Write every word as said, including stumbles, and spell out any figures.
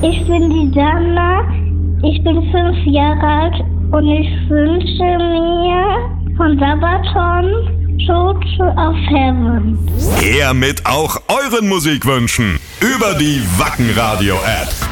Ich bin die Jana, ich bin fünf Jahre alt und ich wünsche mir von Sabaton Choo-Choo auf Heaven. Her mit auch euren Musikwünschen über die Wacken Radio App.